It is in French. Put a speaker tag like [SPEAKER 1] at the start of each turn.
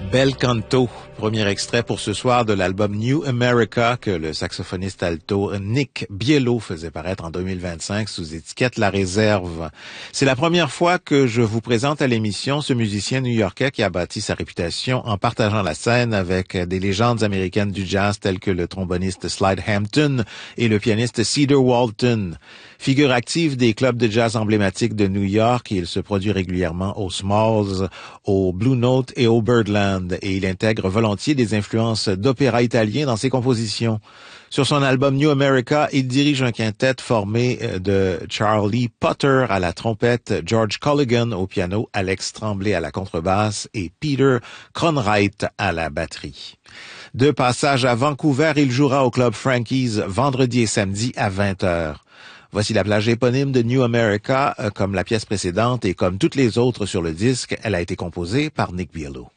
[SPEAKER 1] Bel Canto, premier extrait pour ce soir de l'album New America que le saxophoniste alto Nick Bielo faisait paraître en 2025 sous étiquette La Réserve. C'est la première fois que je vous présente à l'émission ce musicien new-yorkais qui a bâti sa réputation en partageant la scène avec des légendes américaines du jazz telles que le tromboniste Slide Hampton et le pianiste Cedar Walton. Figure active des clubs de jazz emblématiques de New York, il se produit régulièrement au Smalls, au Blue Note et au Birdland, et il intègre volontiers des influences d'opéra italien dans ses compositions. Sur son album New America, il dirige un quintet formé de Charlie Potter à la trompette, George Colligan au piano, Alex Tremblay à la contrebasse et Peter Cronwright à la batterie. De passage à Vancouver, il jouera au club Frankie's vendredi et samedi à 20h. Voici la plage éponyme de New America, comme la pièce précédente et comme toutes les autres sur le disque, elle a été composée par Nick Bielo.